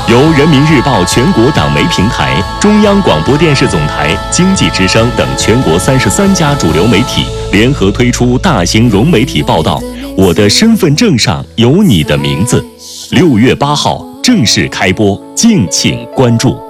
由人民日报全国党媒平台、中央广播电视总台、经济之声等全国33家主流媒体联合推出大型融媒体报道。我的身份证上有你的名字。6月8号正式开播，敬请关注。